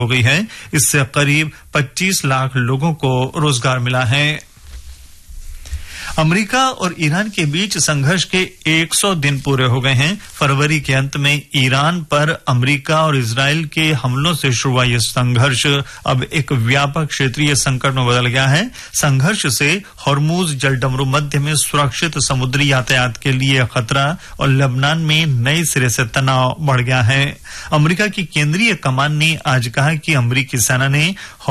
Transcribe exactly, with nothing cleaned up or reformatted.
हो गई है। इससे करीब पच्चीस लाख लोगों को रोजगार मिला है। अमेरिका और ईरान के बीच संघर्ष के सौ दिन पूरे हो गए हैं। फरवरी के अंत में ईरान पर अमेरिका और इजराइल के हमलों से शुरू हुआ यह संघर्ष अब एक व्यापक क्षेत्रीय संकट में बदल गया है। संघर्ष से हॉर्मुज जलडमरू मध्य में सुरक्षित समुद्री यातायात के लिए खतरा और लेबनान में नए सिरे से तनाव बढ़ गया है। अमेरिका की केंद्रीय कमान ने आज कहा कि अमेरिकी सेना ने